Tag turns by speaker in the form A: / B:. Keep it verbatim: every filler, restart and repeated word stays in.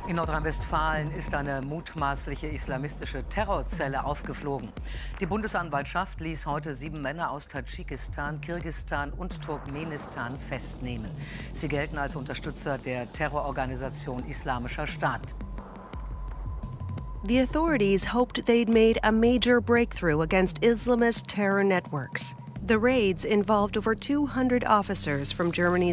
A: In Nordrhein-Westfalen ist eine mutmaßliche islamistische Terrorzelle aufgeflogen. Die Bundesanwaltschaft ließ heute sieben Männer aus Tadschikistan, Kirgisistan und Turkmenistan festnehmen. Sie gelten als Unterstützer der Terrororganisation Islamischer Staat.
B: The authorities hoped they'd made a major breakthrough against Islamist terror networks. The raids involved over two hundred officers from Germany's